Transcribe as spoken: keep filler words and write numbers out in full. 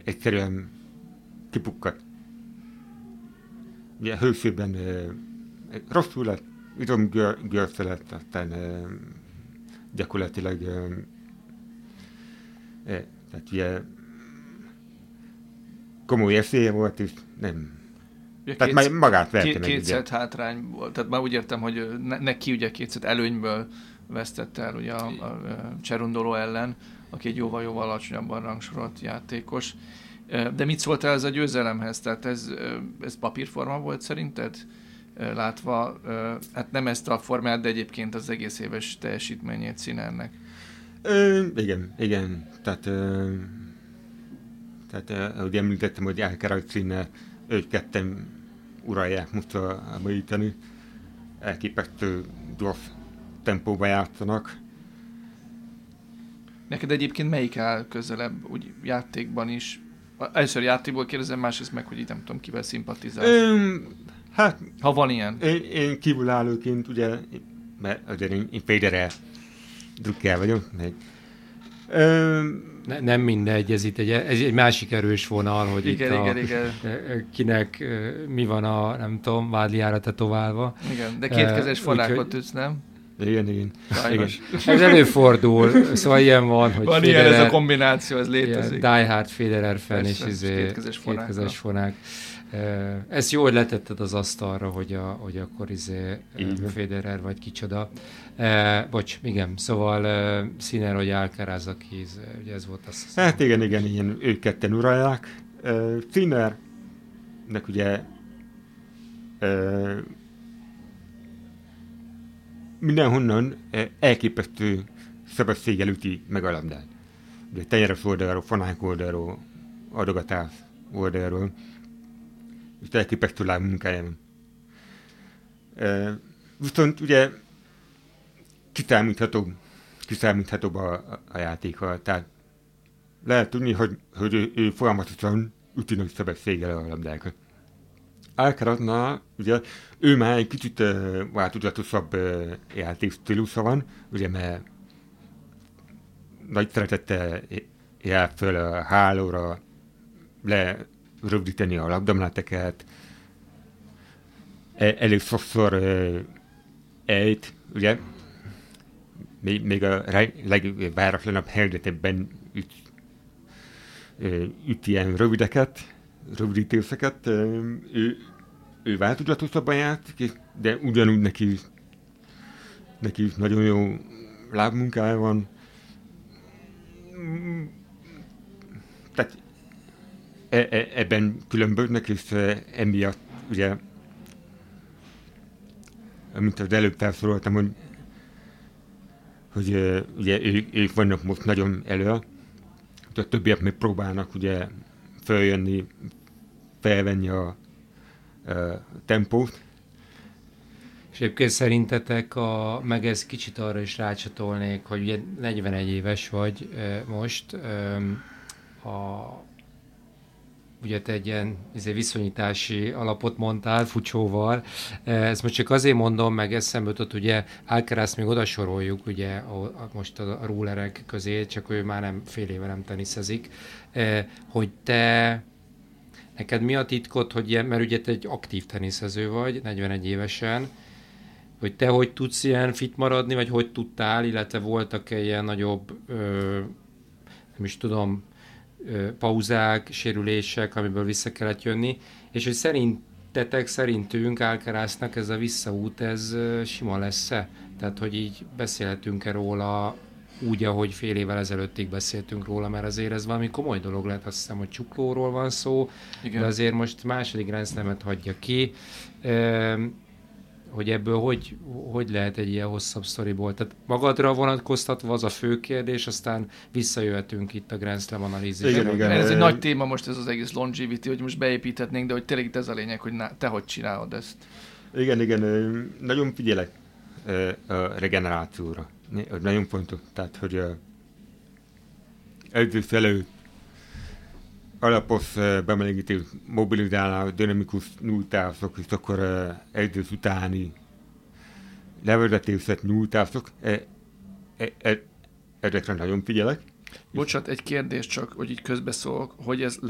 egyszerűen kipukkadt. Ugye hősében rosszul lett, izomgörsze lett, aztán gyakorlatilag tehát ugye komoly esélye volt, és nem. Ugye tehát két, már magát verte két, meg. Kétszert hátrány volt, tehát már úgy értem, hogy ne, neki ugye kétszert előnyből vesztette el ugye a, a, a Cerundolo ellen, aki egy jóval-jóval alacsonyabban rangsorolt játékos. De mit szóltál ez a győzelemhez? Tehát ez, ez papírforma volt szerinted? Látva, hát nem ezt a formát, de egyébként az egész éves teljesítményét Sinnernek. Ö, igen, igen. Tehát, ö, tehát ahogy említettem, hogy Alcaraz Sinner ők ketten uralják Musztravítani. Elképesztő gyors tempóba játszanak. Neked egyébként melyik áll közelebb, úgy játékban is? Először játékból kérdezem, másrészt meg, hogy itt nem tudom, kivel szimpatizálsz. Öm, hát, ha van ilyen. Én, én kívülállóként, ugye, mert azért én, én Federer drukkel vagyok, meg. Öm, ne, nem mindegy, ez itt egy, ez egy másik erős vonal, hogy igen, itt igen, a, igen. kinek mi van a, nem tudom, vádliára tetoválva. Igen, de kétkezes uh, fonákot tudsz, nem? Igen, igen. igen. Ez előfordul, szóval ilyen van, hogy van Federer, ilyen, ez a kombináció, ez létezik. Die Hard Federer fan és izé, kétkezes, kétkezes fonák. Ezt jó, hogy letetted az asztalra, hogy, a, hogy akkor izé Federer vagy kicsoda. Uh, bocs, igen, szóval uh, Sinner, hogy Alcaraz a kéz, ugye ez volt azt. Hát igen, igen, igen, ők ketten uralják. Uh, Sinnernek ugye uh, mindenhonnan uh, elképesztő sebességgel üti meg a labdát. Ugye tenyeres oldalról, fonák oldalról, adogatás oldalról, és elképesztő lábmunkája van. Uh, viszont ugye kiszámíthatóbb, kiszámíthatóbb a, a, a játéka. Tehát lehet tudni, hogy, hogy ő, ő folyamatosan üti nagy sebességgel a labdákat. Alcaraznál ugye ő már egy kicsit uh, változatosabb uh, játékstílusa van, ugye mert nagy szeretettel jár föl a hálóra, lerövidíteni a labdameneteket, el, elég sokszor uh, ejt, ugye, még, még a legváratlanabb helyzetben üt, üt ilyen rövideket, rövidítéseket. Ő, ő változatosabban játszik, de ugyanúgy neki, neki nagyon jó lábmunkája van. Tehát e, e, ebben különböznek, és emiatt ugye, mint az előbb felszólaltam, hogy hogy uh, ugye ők, ők vannak most nagyon elő, a többiek még próbálnak ugye följönni, felvenni a, a tempót. És egyébként szerintetek, a, meg ez kicsit arra is rácsatolnék, hogy ugye negyvenegy éves vagy e, most, e, a, ugye te egy ilyen viszonyítási alapot mondtál Fucsóval. Ezt most csak azért mondom, meg eszembe jutott, ugye Alcaraz még oda soroljuk, ugye a, a, most a, a rulerek közé, csak ő már nem fél éve nem teniszezik, hogy te, neked mi a titkod, hogy ilyen, mert ugye te egy aktív teniszező vagy, negyvenegy évesen, hogy te hogy tudsz ilyen fit maradni, vagy hogy tudtál, illetve voltak-e ilyen nagyobb, ö, nem is tudom, pauzák, sérülések, amiből vissza kellett jönni, és hogy szerintetek, szerintünk Alcaraznak ez a visszaút, ez sima lesz-e? Tehát, hogy így beszélhetünk-e róla úgy, ahogy fél évvel ezelőttig beszéltünk róla, mert azért ez valami komoly dolog lehet, azt hiszem, hogy csuklóról van szó, igen. De azért most második Grand Slamet hagyja ki, hogy ebből hogy, hogy lehet egy ilyen hosszabb sztoriból. Tehát magadra vonatkoztatva az a fő kérdés, aztán visszajöhetünk itt a Grand Slam analízisre. Igen, igen. Ez egy nagy téma most, ez az egész longevity, hogy most beépíthetnénk, de hogy tényleg itt ez a lényeg, hogy te hogy csinálod ezt. Igen, igen. Nagyon figyelek a regenerációra. Nagyon fontos. Tehát, hogy edzés előtt alapos bemelegítés, mobilizálás, dinamikus nyújtások, és akkor edzés utáni levezetések, nyújtások. E, e, e, ezekre nagyon figyelek. Bocsánat, egy kérdés csak, hogy így közbeszólok, hogy ez